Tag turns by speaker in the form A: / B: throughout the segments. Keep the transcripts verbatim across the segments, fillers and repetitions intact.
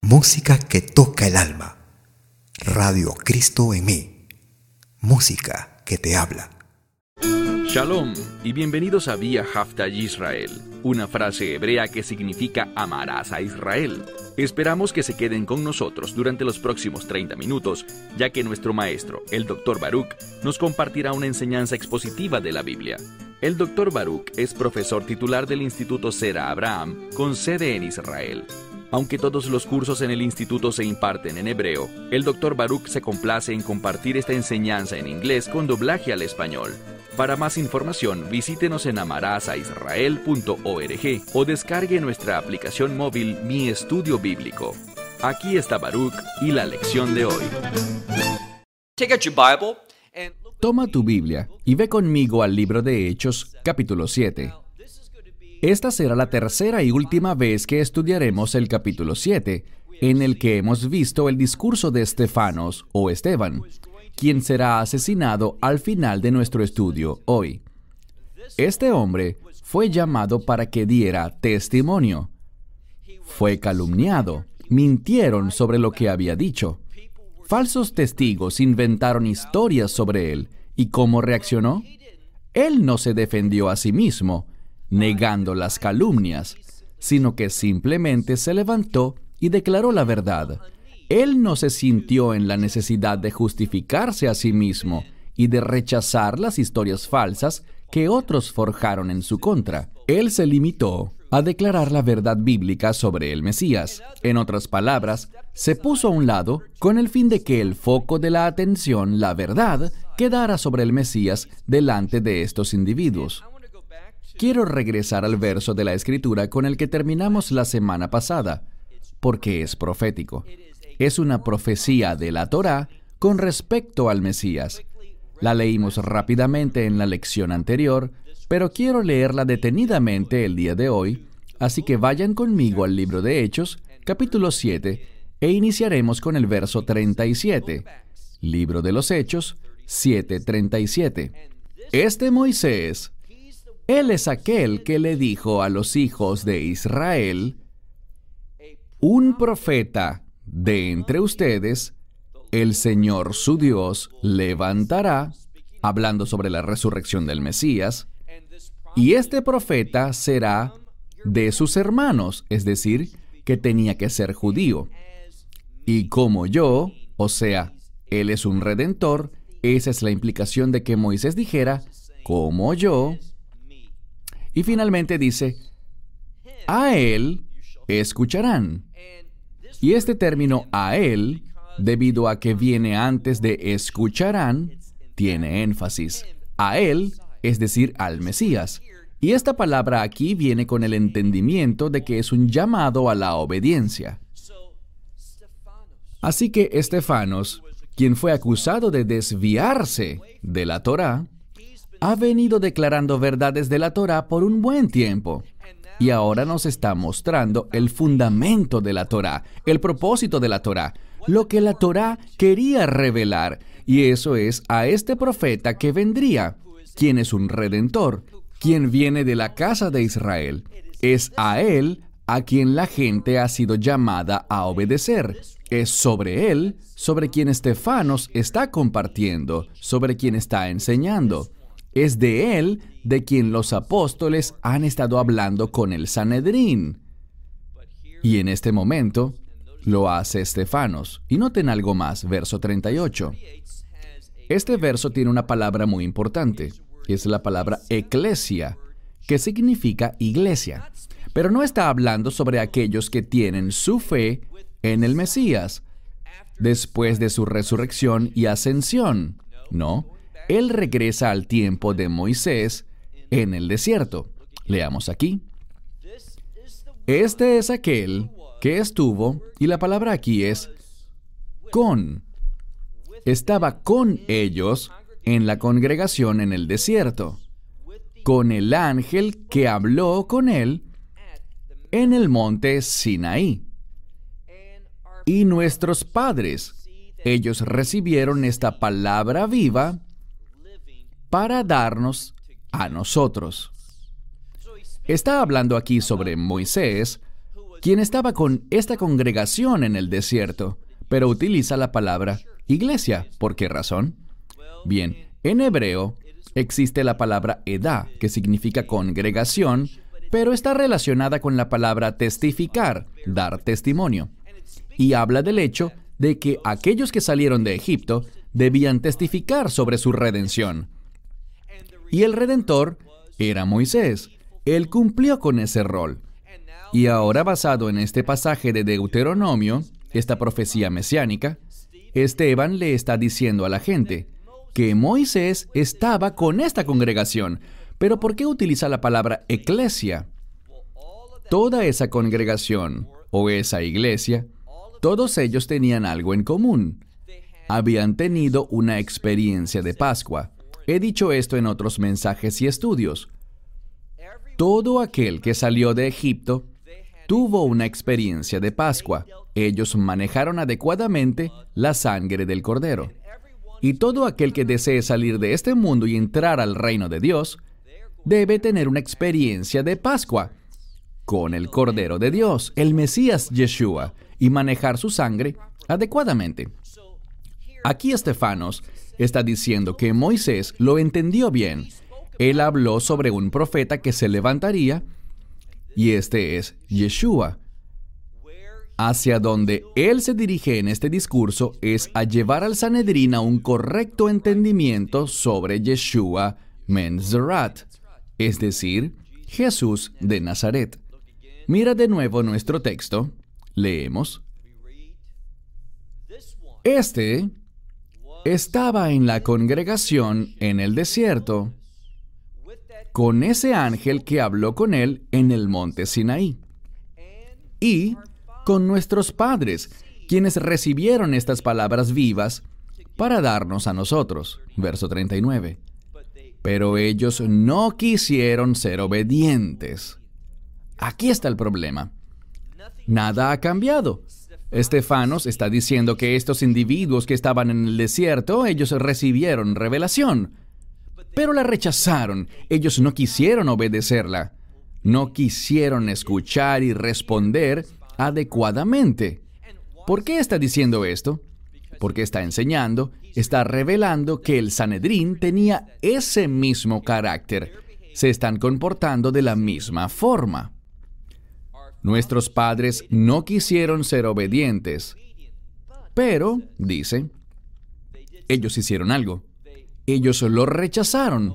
A: Música que toca el alma. Radio Cristo en mí. Música que te habla.
B: Shalom y bienvenidos a Vía Hafta Yisrael, una frase hebrea que significa amarás a Israel. Esperamos que se queden con nosotros durante los próximos treinta minutos, ya que nuestro maestro, el doctor Baruch, nos compartirá una enseñanza expositiva de la Biblia. El doctor Baruch es profesor titular del Instituto Sera Abraham, con sede en Israel. Aunque todos los cursos en el instituto se imparten en hebreo, el doctor Baruch se complace en compartir esta enseñanza en inglés con doblaje al español. Para más información, visítenos en amarasaisrael punto org o descargue nuestra aplicación móvil Mi Estudio Bíblico. Aquí está Baruch y la lección de hoy.
C: Toma tu Biblia y ve conmigo al libro de Hechos, capítulo siete. Esta será la tercera y última vez que estudiaremos el capítulo siete, en el que hemos visto el discurso de Estefanos o Esteban, quien será asesinado al final de nuestro estudio hoy. Este hombre fue llamado para que diera testimonio. Fue calumniado, mintieron sobre lo que había dicho. Falsos testigos inventaron historias sobre él. ¿Y cómo reaccionó? Él no se defendió a sí mismo, negando las calumnias, sino que simplemente se levantó y declaró la verdad. Él no se sintió en la necesidad de justificarse a sí mismo y de rechazar las historias falsas que otros forjaron en su contra. Él se limitó a declarar la verdad bíblica sobre el Mesías. En otras palabras, se puso a un lado con el fin de que el foco de la atención, la verdad, quedara sobre el Mesías delante de estos individuos. Quiero regresar al verso de la Escritura con el que terminamos la semana pasada, porque es profético. Es una profecía de la Torá con respecto al Mesías. La leímos rápidamente en la lección anterior, pero quiero leerla detenidamente el día de hoy, así que vayan conmigo al libro de Hechos, capítulo siete, e iniciaremos con el verso treinta y siete. Libro de los Hechos, siete treinta y siete. Este Moisés, él es aquel que le dijo a los hijos de Israel, un profeta de entre ustedes, el Señor su Dios levantará, hablando sobre la resurrección del Mesías, y este profeta será de sus hermanos, es decir, que tenía que ser judío. Y como yo, o sea, él es un redentor, esa es la implicación de que Moisés dijera, como yo. Y finalmente dice, a él escucharán. Y este término a él, debido a que viene antes de escucharán, tiene énfasis. A él, es decir, al Mesías. Y esta palabra aquí viene con el entendimiento de que es un llamado a la obediencia. Así que Estefanos, quien fue acusado de desviarse de la Torá, ha venido declarando verdades de la Torá por un buen tiempo. Y ahora nos está mostrando el fundamento de la Torá, el propósito de la Torá, lo que la Torá quería revelar. Y eso es a este profeta que vendría, quien es un redentor, quien viene de la casa de Israel. Es a él a quien la gente ha sido llamada a obedecer. Es sobre él, sobre quien Estefanos está compartiendo, sobre quien está enseñando. Es de él de quien los apóstoles han estado hablando con el Sanedrín. Y en este momento lo hace Estefanos. Y noten algo más, verso treinta y ocho. Este verso tiene una palabra muy importante, que es la palabra eclesia, que significa iglesia. Pero no está hablando sobre aquellos que tienen su fe en el Mesías, después de su resurrección y ascensión. No. Él regresa al tiempo de Moisés en el desierto. Leamos aquí. Este es aquel que estuvo, y la palabra aquí es con. Estaba con ellos en la congregación en el desierto, con el ángel que habló con él en el monte Sinaí. Y nuestros padres, ellos recibieron esta palabra viva para darnos a nosotros. Está hablando aquí sobre Moisés, quien estaba con esta congregación en el desierto, pero utiliza la palabra iglesia. ¿Por qué razón? Bien, en hebreo existe la palabra edá, que significa congregación, pero está relacionada con la palabra testificar, dar testimonio. Y habla del hecho de que aquellos que salieron de Egipto debían testificar sobre su redención. Y el Redentor era Moisés. Él cumplió con ese rol. Y ahora, basado en este pasaje de Deuteronomio, esta profecía mesiánica, Esteban le está diciendo a la gente que Moisés estaba con esta congregación. Pero ¿por qué utiliza la palabra eclesia? Toda esa congregación o esa iglesia, todos ellos tenían algo en común. Habían tenido una experiencia de Pascua. He dicho esto en otros mensajes y estudios. Todo aquel que salió de Egipto tuvo una experiencia de Pascua. Ellos manejaron adecuadamente la sangre del Cordero. Y todo aquel que desee salir de este mundo y entrar al reino de Dios, debe tener una experiencia de Pascua con el Cordero de Dios, el Mesías Yeshua, y manejar su sangre adecuadamente. Aquí Estefanos está diciendo que Moisés lo entendió bien. Él habló sobre un profeta que se levantaría, y este es Yeshua. Hacia donde él se dirige en este discurso es a llevar al Sanedrín a un correcto entendimiento sobre Yeshua Ben-Zerat, es decir, Jesús de Nazaret. Mira de nuevo nuestro texto. Leemos. Este estaba en la congregación en el desierto, con ese ángel que habló con él en el monte Sinaí, y con nuestros padres, quienes recibieron estas palabras vivas para darnos a nosotros. Verso treinta y nueve. Pero ellos no quisieron ser obedientes. Aquí está el problema. Nada ha cambiado. Estefanos está diciendo que estos individuos que estaban en el desierto, ellos recibieron revelación, pero la rechazaron. Ellos no quisieron obedecerla. No quisieron escuchar y responder adecuadamente. ¿Por qué está diciendo esto? Porque está enseñando, está revelando que el Sanedrín tenía ese mismo carácter. Se están comportando de la misma forma. Nuestros padres no quisieron ser obedientes, pero, dice, ellos hicieron algo. Ellos lo rechazaron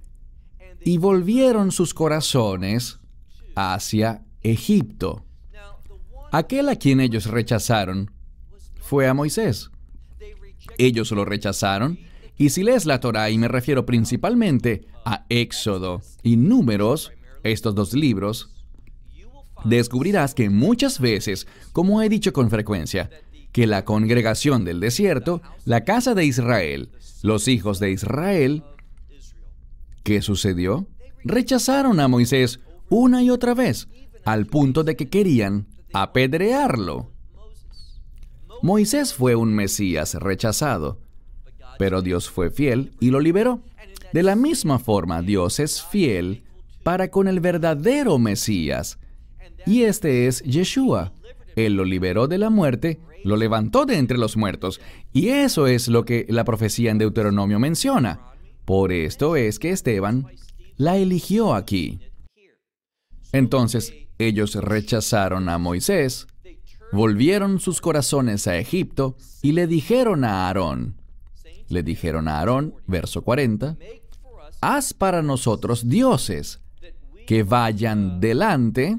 C: y volvieron sus corazones hacia Egipto. Aquel a quien ellos rechazaron fue a Moisés. Ellos lo rechazaron, y si lees la Torá, y me refiero principalmente a Éxodo y Números, estos dos libros, descubrirás que muchas veces, como he dicho con frecuencia, que la congregación del desierto, la casa de Israel, los hijos de Israel, ¿qué sucedió? Rechazaron a Moisés una y otra vez, al punto de que querían apedrearlo. Moisés fue un Mesías rechazado, pero Dios fue fiel y lo liberó. De la misma forma, Dios es fiel para con el verdadero Mesías, y este es Yeshua. Él lo liberó de la muerte, lo levantó de entre los muertos, y eso es lo que la profecía en Deuteronomio menciona. Por esto es que Esteban la eligió aquí. Entonces, ellos rechazaron a Moisés, volvieron sus corazones a Egipto y le dijeron a Aarón, le dijeron a Aarón, verso cuarenta, haz para nosotros dioses que vayan delante,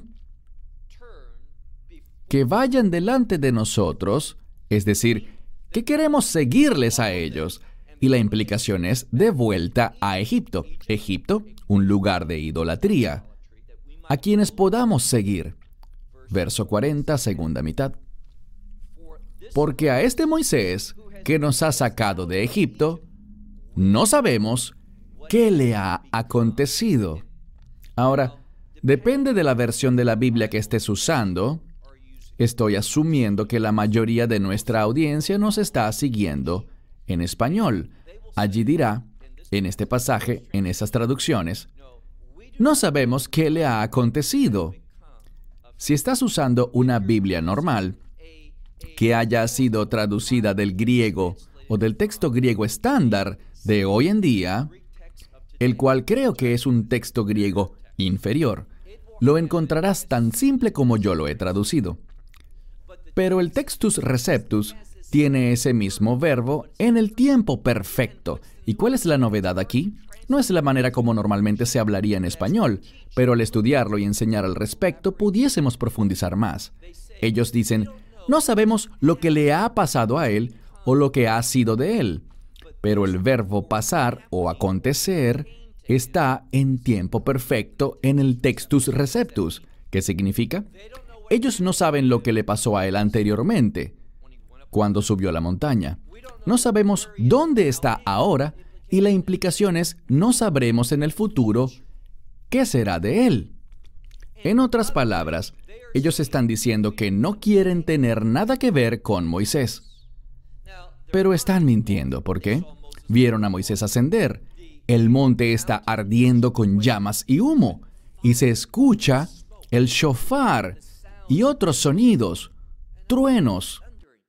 C: que vayan delante de nosotros, es decir, que queremos seguirles a ellos. Y la implicación es de vuelta a Egipto. Egipto, un lugar de idolatría, a quienes podamos seguir. Verso cuarenta, segunda mitad. Porque a este Moisés, que nos ha sacado de Egipto, no sabemos qué le ha acontecido. Ahora, depende de la versión de la Biblia que estés usando. Estoy asumiendo que la mayoría de nuestra audiencia nos está siguiendo en español. Allí dirá, en este pasaje, en esas traducciones, no sabemos qué le ha acontecido. Si estás usando una Biblia normal, que haya sido traducida del griego o del texto griego estándar de hoy en día, el cual creo que es un texto griego inferior, lo encontrarás tan simple como yo lo he traducido. Pero el Textus Receptus tiene ese mismo verbo en el tiempo perfecto. ¿Y cuál es la novedad aquí? No es la manera como normalmente se hablaría en español, pero al estudiarlo y enseñar al respecto, pudiésemos profundizar más. Ellos dicen, no sabemos lo que le ha pasado a él o lo que ha sido de él, pero el verbo pasar o acontecer está en tiempo perfecto en el Textus Receptus. ¿Qué significa? Ellos no saben lo que le pasó a él anteriormente, cuando subió a la montaña. No sabemos dónde está ahora, y la implicación es, no sabremos en el futuro qué será de él. En otras palabras, ellos están diciendo que no quieren tener nada que ver con Moisés. Pero están mintiendo. ¿Por qué? Vieron a Moisés ascender. El monte está ardiendo con llamas y humo, y se escucha el shofar y otros sonidos, truenos.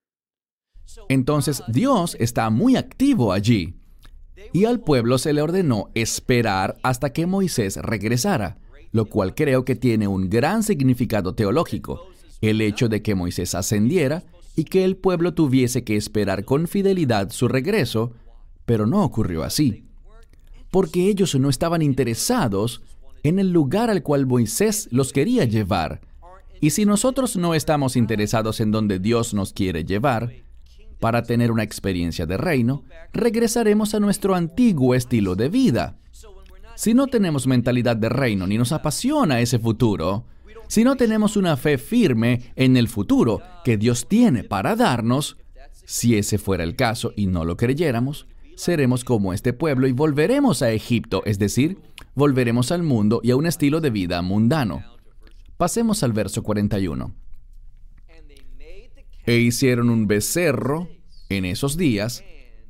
C: Entonces Dios está muy activo allí, y al pueblo se le ordenó esperar hasta que Moisés regresara, lo cual creo que tiene un gran significado teológico, el hecho de que Moisés ascendiera y que el pueblo tuviese que esperar con fidelidad su regreso, pero no ocurrió así, porque ellos no estaban interesados en el lugar al cual Moisés los quería llevar. Y si nosotros no estamos interesados en donde Dios nos quiere llevar, para tener una experiencia de reino, regresaremos a nuestro antiguo estilo de vida. Si no tenemos mentalidad de reino ni nos apasiona ese futuro, si no tenemos una fe firme en el futuro que Dios tiene para darnos, si ese fuera el caso y no lo creyéramos, seremos como este pueblo y volveremos a Egipto, es decir, volveremos al mundo y a un estilo de vida mundano. Pasemos al verso cuarenta y uno. E hicieron un becerro en esos días,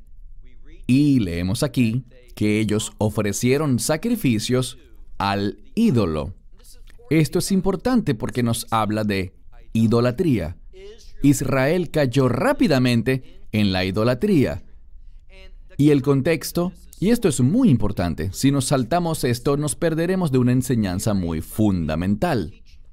C: y leemos aquí que ellos ofrecieron sacrificios al ídolo. Esto es importante porque nos habla de idolatría. Israel cayó rápidamente en la idolatría. Y el contexto, y esto es muy importante, si nos saltamos esto, nos perderemos de una enseñanza muy fundamental.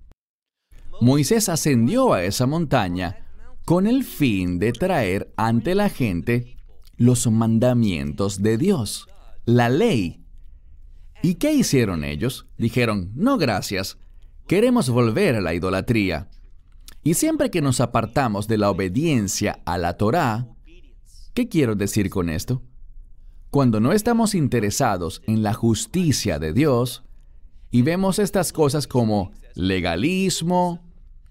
C: Moisés ascendió a esa montaña con el fin de traer ante la gente los mandamientos de Dios, la ley. ¿Y qué hicieron ellos? Dijeron, no gracias, queremos volver a la idolatría. Y siempre que nos apartamos de la obediencia a la Torá, ¿qué quiero decir con esto? Cuando no estamos interesados en la justicia de Dios y vemos estas cosas como legalismo,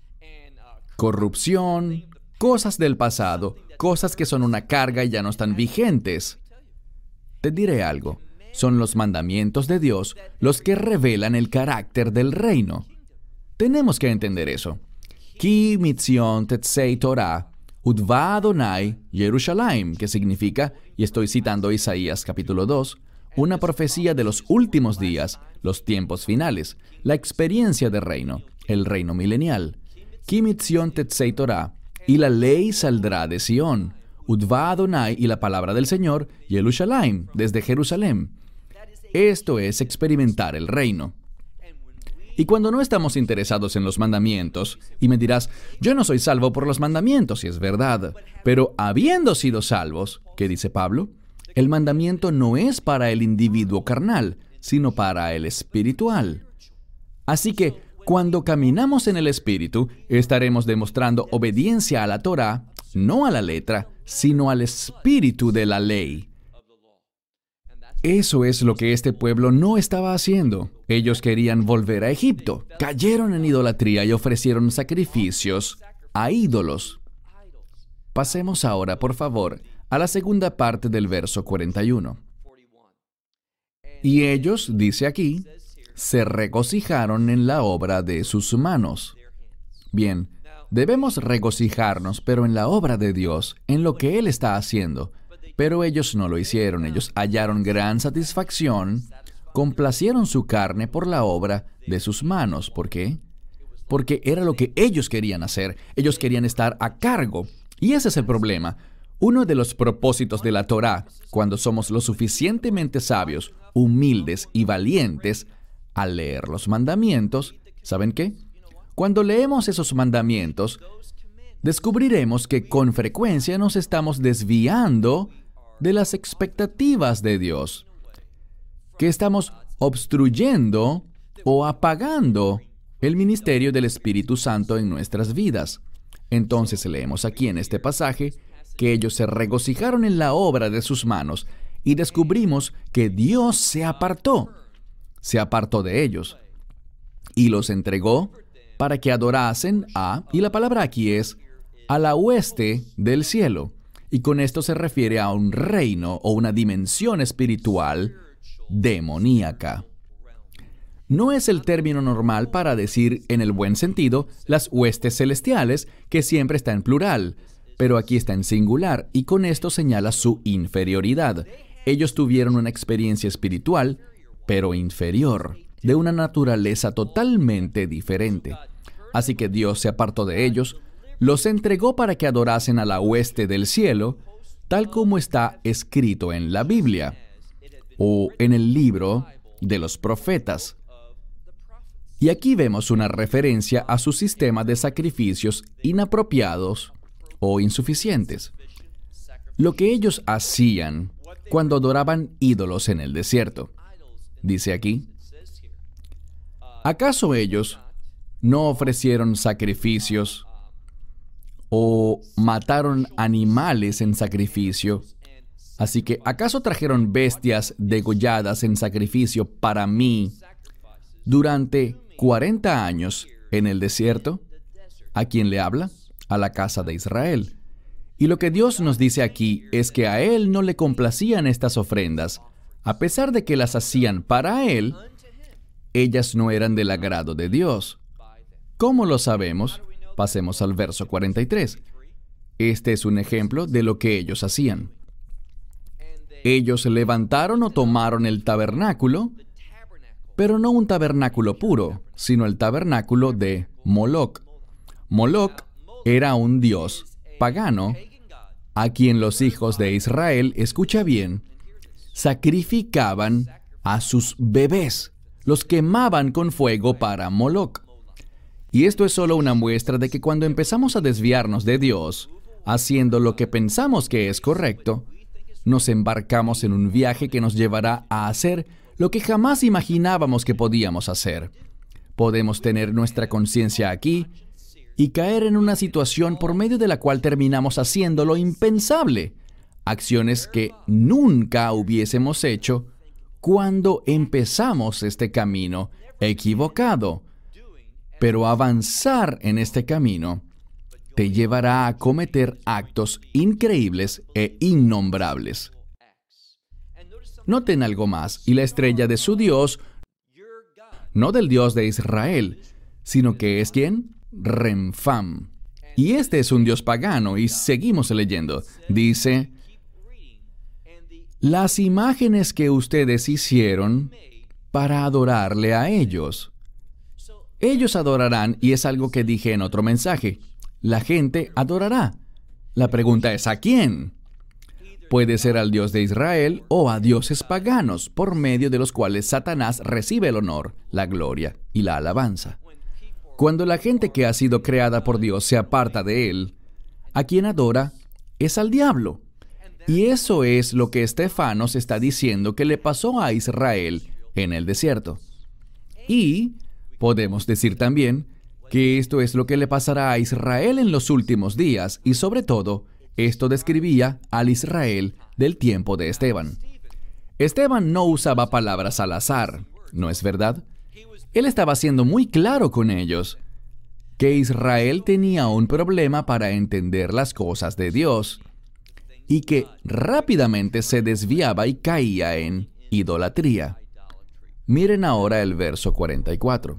C: corrupción, cosas del pasado, cosas que son una carga y ya no están vigentes. Te diré algo, son los mandamientos de Dios los que revelan el carácter del reino. Tenemos que entender eso. Ki mitzion tetzei Torah, udva Adonai Yerushalayim, que significa, y estoy citando Isaías capítulo dos, una profecía de los últimos días, los tiempos finales, la experiencia de reino, el reino milenial. Ki mitzion tetzei Torah, y la ley saldrá de Sión, udva Adonai, y la palabra del Señor, Yerushalayim, desde Jerusalén. Esto es experimentar el reino. Y cuando no estamos interesados en los mandamientos, y me dirás, yo no soy salvo por los mandamientos, y es verdad, pero habiendo sido salvos, ¿qué dice Pablo? El mandamiento no es para el individuo carnal, sino para el espiritual. Así que, cuando caminamos en el Espíritu, estaremos demostrando obediencia a la Torá, no a la letra, sino al espíritu de la ley. Eso es lo que este pueblo no estaba haciendo. Ellos querían volver a Egipto, cayeron en idolatría y ofrecieron sacrificios a ídolos. Pasemos ahora, por favor, a la segunda parte del verso cuarenta y uno. Y ellos, dice aquí, se regocijaron en la obra de sus manos. Bien, debemos regocijarnos, pero en la obra de Dios, en lo que Él está haciendo. Pero ellos no lo hicieron. Ellos hallaron gran satisfacción, complacieron su carne por la obra de sus manos. ¿Por qué? porque era lo que ellos querían hacer. Ellos querían estar a cargo. Y ese es el problema. Uno de los propósitos de la Torá, cuando somos lo suficientemente sabios, humildes y valientes al leer los mandamientos, ¿saben qué? Cuando leemos esos mandamientos, descubriremos que con frecuencia nos estamos desviando de las expectativas de Dios, que estamos obstruyendo o apagando el ministerio del Espíritu Santo en nuestras vidas. Entonces leemos aquí en este pasaje que ellos se regocijaron en la obra de sus manos y descubrimos que Dios se apartó, se apartó de ellos y los entregó para que adorasen a, y la palabra aquí es, a la hueste del cielo. Y con esto se refiere a un reino o una dimensión espiritual demoníaca. No es el término normal para decir, en el buen sentido, las huestes celestiales, que siempre está en plural, pero aquí está en singular, y con esto señala su inferioridad. Ellos tuvieron una experiencia espiritual, pero inferior, de una naturaleza totalmente diferente. Así que Dios se apartó de ellos, los entregó para que adorasen a la hueste del cielo, tal como está escrito en la Biblia, o en el libro de los profetas. Y aquí vemos una referencia a su sistema de sacrificios inapropiados o insuficientes. Lo que ellos hacían cuando adoraban ídolos en el desierto. Dice aquí, ¿acaso ellos no ofrecieron sacrificios o mataron animales en sacrificio? Así que, ¿acaso trajeron bestias degolladas en sacrificio para mí durante cuarenta años en el desierto? ¿A quién le habla? A la casa de Israel. Y lo que Dios nos dice aquí es que a Él no le complacían estas ofrendas. A pesar de que las hacían para Él, ellas no eran del agrado de Dios. ¿Cómo lo sabemos? Pasemos al verso cuarenta y tres. Este es un ejemplo de lo que ellos hacían. Ellos levantaron o tomaron el tabernáculo, pero no un tabernáculo puro, sino el tabernáculo de Moloc. Moloc era un dios pagano a quien los hijos de Israel, escucha bien, sacrificaban a sus bebés, los quemaban con fuego para Moloc. Y esto es solo una muestra de que cuando empezamos a desviarnos de Dios, haciendo lo que pensamos que es correcto, nos embarcamos en un viaje que nos llevará a hacer lo que jamás imaginábamos que podíamos hacer. Podemos tener nuestra conciencia aquí y caer en una situación por medio de la cual terminamos haciendo lo impensable, acciones que nunca hubiésemos hecho cuando empezamos este camino equivocado. Pero avanzar en este camino te llevará a cometer actos increíbles e innombrables. Noten algo más, y la estrella de su Dios, no del Dios de Israel, sino que es ¿quién? Renfam. Y este es un dios pagano, y seguimos leyendo. Dice, las imágenes que ustedes hicieron para adorarle a ellos. Ellos adorarán, y es algo que dije en otro mensaje. La gente adorará. La pregunta es ¿a quién? Puede ser al Dios de Israel o a dioses paganos, por medio de los cuales Satanás recibe el honor, la gloria y la alabanza. Cuando la gente que ha sido creada por Dios se aparta de Él, a quien adora es al diablo. Y eso es lo que Estefanos está diciendo que le pasó a Israel en el desierto. Y podemos decir también que esto es lo que le pasará a Israel en los últimos días, y sobre todo, esto describía al Israel del tiempo de Esteban. Esteban no usaba palabras al azar, ¿no es verdad? Él estaba siendo muy claro con ellos, que Israel tenía un problema para entender las cosas de Dios, y que rápidamente se desviaba y caía en idolatría. Miren ahora el verso cuarenta y cuatro.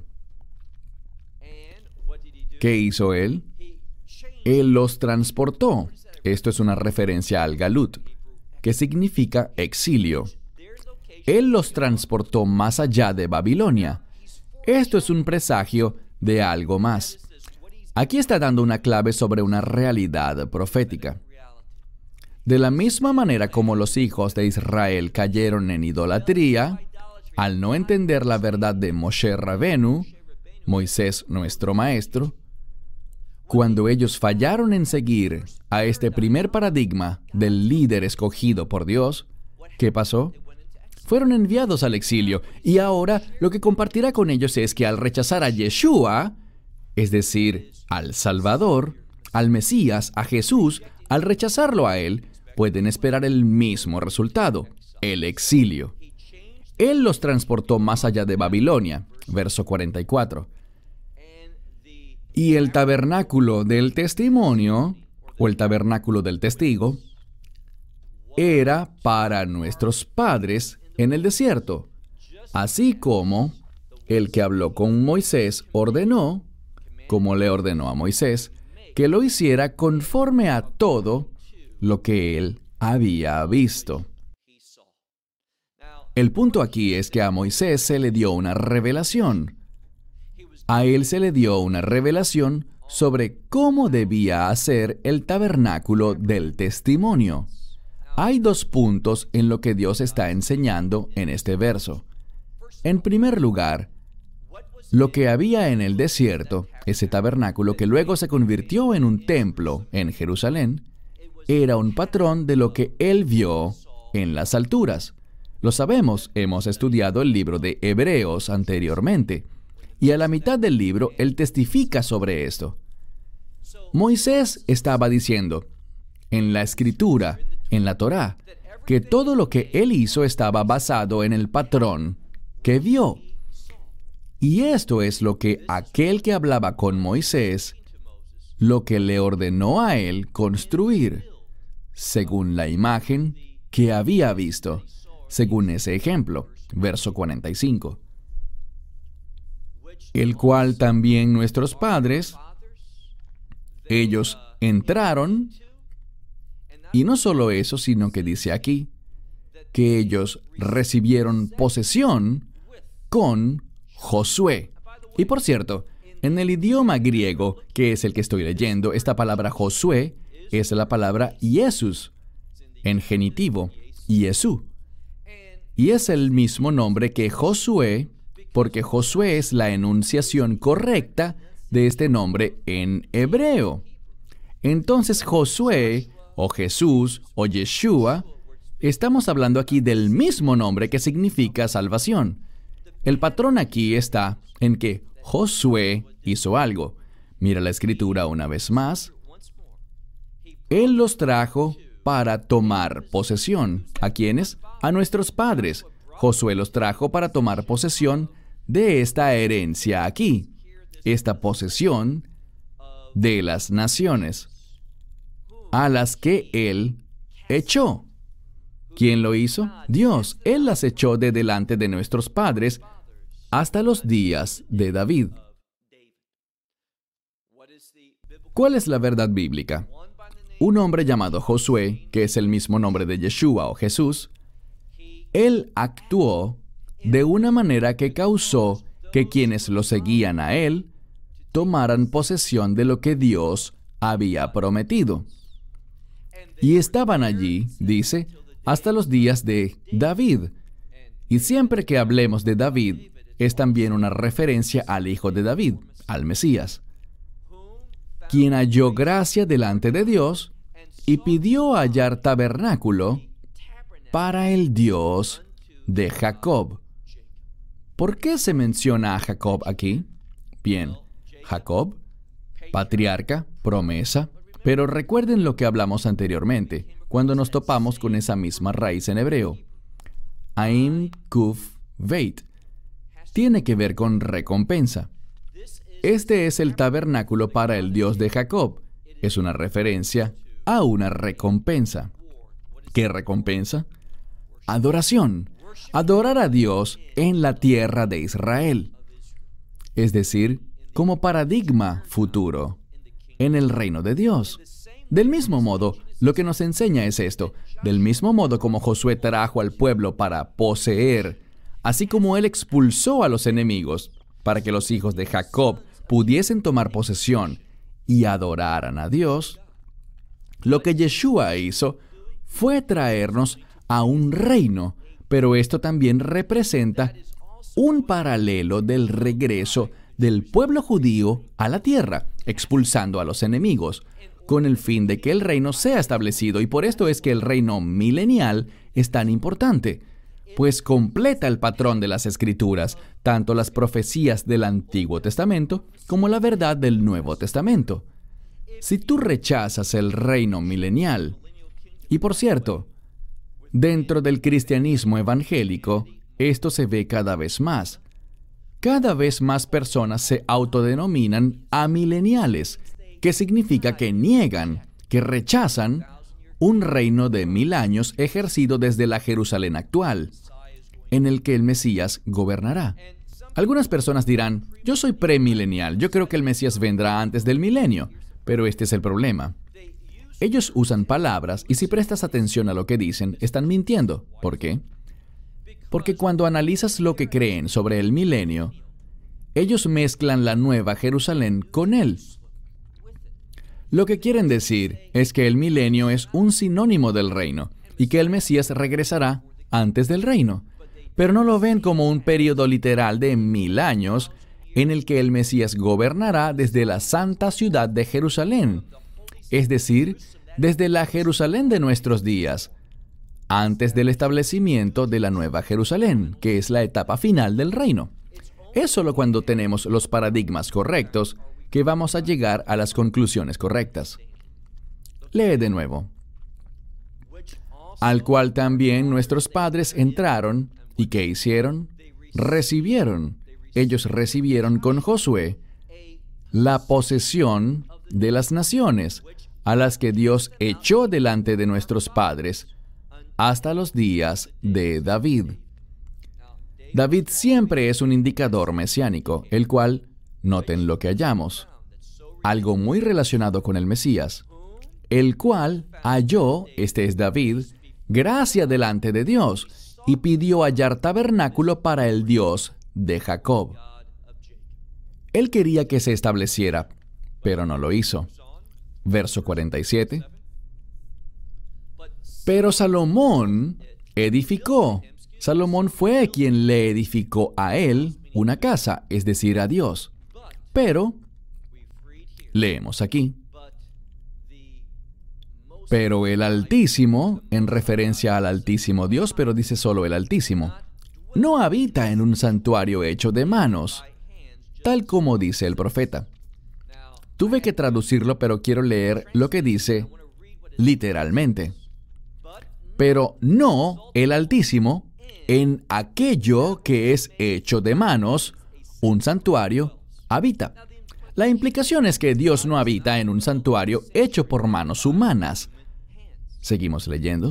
C: ¿Qué hizo él? Él los transportó. Esto es una referencia al galut, que significa exilio. Él los transportó más allá de Babilonia. Esto es un presagio de algo más. Aquí está dando una clave sobre una realidad profética. De la misma manera como los hijos de Israel cayeron en idolatría, al no entender la verdad de Moshe Rabenu, Moisés nuestro maestro, cuando ellos fallaron en seguir a este primer paradigma del líder escogido por Dios, ¿qué pasó? Fueron enviados al exilio, y ahora lo que compartirá con ellos es que al rechazar a Yeshua, es decir, al Salvador, al Mesías, a Jesús, al rechazarlo a Él, pueden esperar el mismo resultado, el exilio. Él los transportó más allá de Babilonia, verso cuarenta y cuatro. Y el tabernáculo del testimonio, o el tabernáculo del testigo, era para nuestros padres en el desierto, así como el que habló con Moisés ordenó, como le ordenó a Moisés, que lo hiciera conforme a todo lo que él había visto. El punto aquí es que a Moisés se le dio una revelación. A él se le dio una revelación sobre cómo debía hacer el tabernáculo del testimonio. Hay dos puntos en lo que Dios está enseñando en este verso. En primer lugar, lo que había en el desierto, ese tabernáculo que luego se convirtió en un templo en Jerusalén, era un patrón de lo que él vio en las alturas. Lo sabemos, hemos estudiado el libro de Hebreos anteriormente, y a la mitad del libro él testifica sobre esto. Moisés estaba diciendo, en la Escritura, en la Torá, que todo lo que él hizo estaba basado en el patrón que vio. Y esto es lo que aquel que hablaba con Moisés, lo que le ordenó a él construir, según la imagen que había visto, según ese ejemplo, verso cuarenta y cinco. El cual también nuestros padres, ellos entraron, y no solo eso, sino que dice aquí, que ellos recibieron posesión con Josué. Y por cierto, en el idioma griego, que es el que estoy leyendo, esta palabra Josué es la palabra Jesús, en genitivo, Jesús. Y es el mismo nombre que Josué, porque Josué es la enunciación correcta de este nombre en hebreo. Entonces Josué, o Jesús, o Yeshua, estamos hablando aquí del mismo nombre que significa salvación. El patrón aquí está en que Josué hizo algo. Mira la escritura una vez más. Él los trajo para tomar posesión. ¿A quiénes? A nuestros padres. Josué los trajo para tomar posesión de esta herencia aquí, esta posesión de las naciones, a las que Él echó. ¿Quién lo hizo? Dios. Él las echó de delante de nuestros padres hasta los días de David. ¿Cuál es la verdad bíblica? Un hombre llamado Josué, que es el mismo nombre de Yeshua o Jesús, él actuó de una manera que causó que quienes lo seguían a él tomaran posesión de lo que Dios había prometido. Y estaban allí, dice, hasta los días de David. Y siempre que hablemos de David, es también una referencia al hijo de David, al Mesías, quien halló gracia delante de Dios y pidió hallar tabernáculo para el Dios de Jacob. ¿Por qué se menciona a Jacob aquí? Bien, Jacob, patriarca, promesa, pero recuerden lo que hablamos anteriormente, cuando nos topamos con esa misma raíz en hebreo. Aim Kuf Veit. Tiene que ver con recompensa. Este es el tabernáculo para el Dios de Jacob. Es una referencia a una recompensa. ¿Qué recompensa? Adoración. Adorar a Dios en la tierra de Israel. Es decir, como paradigma futuro en el reino de Dios. Del mismo modo, lo que nos enseña es esto. Del mismo modo como Josué trajo al pueblo para poseer, así como él expulsó a los enemigos, para que los hijos de Jacob pudiesen tomar posesión y adoraran a Dios, lo que Yeshua hizo fue traernos a un reino, pero esto también representa un paralelo del regreso del pueblo judío a la tierra, expulsando a los enemigos, con el fin de que el reino sea establecido. Y por esto es que el reino milenial es tan importante, pues completa el patrón de las Escrituras, tanto las profecías del Antiguo Testamento como la verdad del Nuevo Testamento. Si tú rechazas el reino milenial, y por cierto, dentro del cristianismo evangélico, esto se ve cada vez más. Cada vez más personas se autodenominan amileniales, que significa que niegan, que rechazan un reino de mil años ejercido desde la Jerusalén actual, en el que el Mesías gobernará. Algunas personas dirán, yo soy premilenial, yo creo que el Mesías vendrá antes del milenio, pero este es el problema. Ellos usan palabras y si prestas atención a lo que dicen, están mintiendo. ¿Por qué? Porque cuando analizas lo que creen sobre el milenio, ellos mezclan la nueva Jerusalén con él. Lo que quieren decir es que el milenio es un sinónimo del reino y que el Mesías regresará antes del reino. Pero no lo ven como un periodo literal de mil años en el que el Mesías gobernará desde la santa ciudad de Jerusalén, es decir, desde la Jerusalén de nuestros días, antes del establecimiento de la Nueva Jerusalén, que es la etapa final del reino. Es solo cuando tenemos los paradigmas correctos que vamos a llegar a las conclusiones correctas. Lee de nuevo. Al cual también nuestros padres entraron, ¿y qué hicieron? Recibieron. Ellos recibieron con Josué la posesión de las naciones, a las que Dios echó delante de nuestros padres, hasta los días de David. David siempre es un indicador mesiánico, el cual, noten lo que hallamos, algo muy relacionado con el Mesías, el cual halló, este es David, gracia delante de Dios, y pidió hallar tabernáculo para el Dios de Jacob. Él quería que se estableciera, pero no lo hizo. Verso cuarenta y siete. Pero Salomón edificó. Salomón fue quien le edificó a él una casa, es decir, a Dios. Pero, leemos aquí, pero el Altísimo, en referencia al Altísimo Dios, pero dice solo el Altísimo, no habita en un santuario hecho de manos, tal como dice el profeta. Tuve que traducirlo, pero quiero leer lo que dice literalmente. Pero no el Altísimo en aquello que es hecho de manos, un santuario, habita. La implicación es que Dios no habita en un santuario hecho por manos humanas. Seguimos leyendo.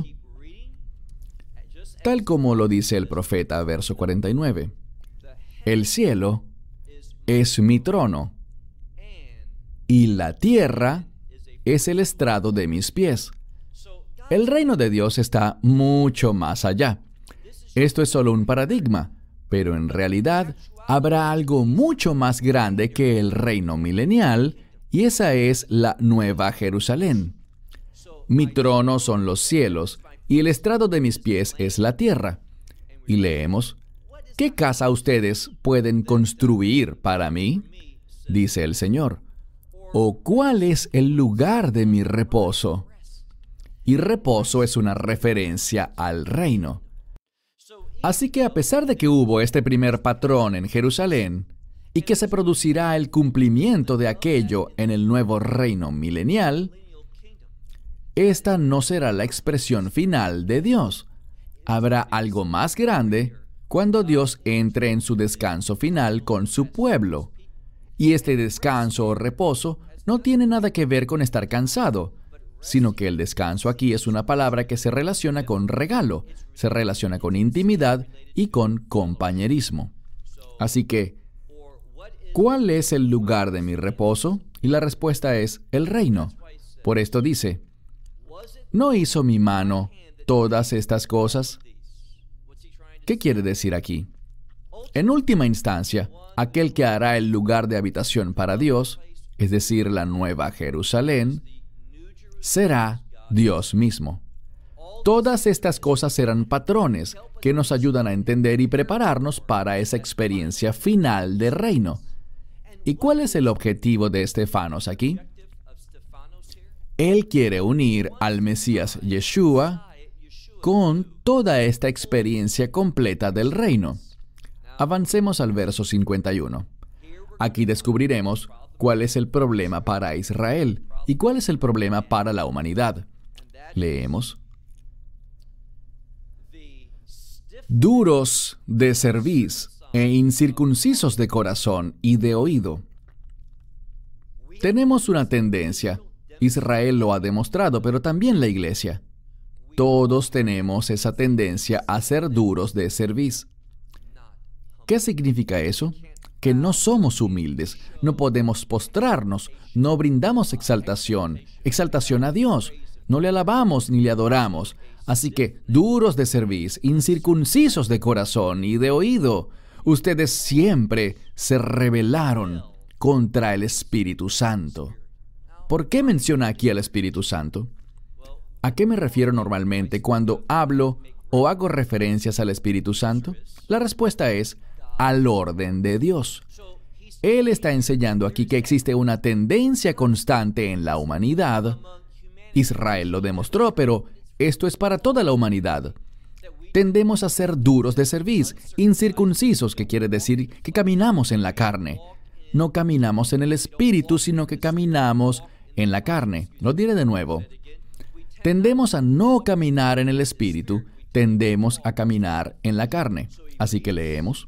C: Tal como lo dice el profeta, verso cuarenta y nueve. El cielo es mi trono, y la tierra es el estrado de mis pies. El reino de Dios está mucho más allá. Esto es solo un paradigma, pero en realidad habrá algo mucho más grande que el reino milenial, y esa es la Nueva Jerusalén. Mi trono son los cielos, y el estrado de mis pies es la tierra. Y leemos, ¿qué casa ustedes pueden construir para mí? Dice el Señor. ¿O cuál es el lugar de mi reposo? Y reposo es una referencia al reino. Así que a pesar de que hubo este primer patrón en Jerusalén, y que se producirá el cumplimiento de aquello en el nuevo reino milenial, esta no será la expresión final de Dios. Habrá algo más grande cuando Dios entre en su descanso final con su pueblo. Y este descanso o reposo no tiene nada que ver con estar cansado, sino que el descanso aquí es una palabra que se relaciona con regalo, se relaciona con intimidad y con compañerismo. Así que, ¿cuál es el lugar de mi reposo? Y la respuesta es el reino. Por esto dice, ¿no hizo mi mano todas estas cosas? ¿Qué quiere decir aquí? En última instancia, aquel que hará el lugar de habitación para Dios, es decir, la Nueva Jerusalén, será Dios mismo. Todas estas cosas serán patrones que nos ayudan a entender y prepararnos para esa experiencia final de reino. ¿Y cuál es el objetivo de Estefanos aquí? Él quiere unir al Mesías Yeshua con toda esta experiencia completa del reino. Avancemos al verso cincuenta y uno. Aquí descubriremos cuál es el problema para Israel y cuál es el problema para la humanidad. Leemos. Duros de cerviz e incircuncisos de corazón y de oído. Tenemos una tendencia. Israel lo ha demostrado, pero también la iglesia. Todos tenemos esa tendencia a ser duros de cerviz. ¿Qué significa eso? Que no somos humildes, no podemos postrarnos, no brindamos exaltación, exaltación a Dios, no le alabamos ni le adoramos. Así que, duros de cerviz, incircuncisos de corazón y de oído, ustedes siempre se rebelaron contra el Espíritu Santo. ¿Por qué menciona aquí al Espíritu Santo? ¿A qué me refiero normalmente cuando hablo o hago referencias al Espíritu Santo? La respuesta es al orden de Dios. Él está enseñando aquí que existe una tendencia constante en la humanidad. Israel lo demostró, pero esto es para toda la humanidad. Tendemos a ser duros de cerviz, incircuncisos, que quiere decir que caminamos en la carne. No caminamos en el Espíritu, sino que caminamos en la carne. Lo diré de nuevo. Tendemos a no caminar en el Espíritu, tendemos a caminar en la carne. Así que leemos.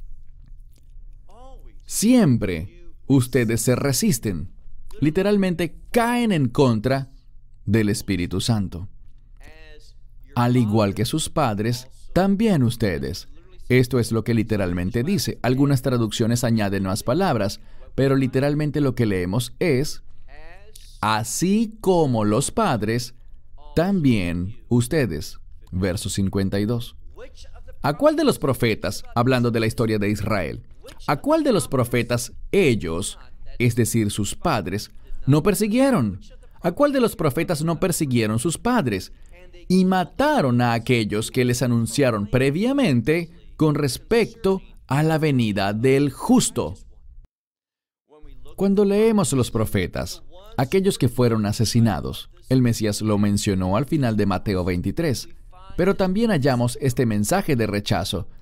C: Siempre ustedes se resisten. Literalmente caen en contra del Espíritu Santo. Al igual que sus padres, también ustedes. Esto es lo que literalmente dice. Algunas traducciones añaden más palabras, pero literalmente lo que leemos es, así como los padres, también ustedes. Verso cincuenta y dos. ¿A cuál de los profetas, hablando de la historia de Israel, a cuál de los profetas ellos, es decir, sus padres, no persiguieron? ¿A cuál de los profetas no persiguieron sus padres? Y mataron a aquellos que les anunciaron previamente con respecto a la venida del justo. Cuando leemos los profetas, aquellos que fueron asesinados, el Mesías lo mencionó al final de Mateo veintitrés, pero también hallamos este mensaje de rechazo.